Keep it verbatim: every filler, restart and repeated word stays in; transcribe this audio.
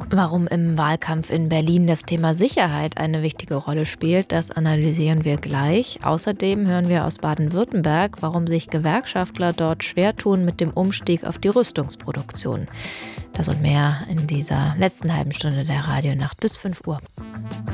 Warum im Wahlkampf in Berlin das Thema Sicherheit eine wichtige Rolle spielt, das analysieren wir gleich. Außerdem hören wir aus Baden-Württemberg, warum sich Gewerkschaftler dort schwer tun mit dem Umstieg auf die Rüstungsproduktion. Das und mehr in dieser letzten halben Stunde der Radionacht bis fünf Uhr.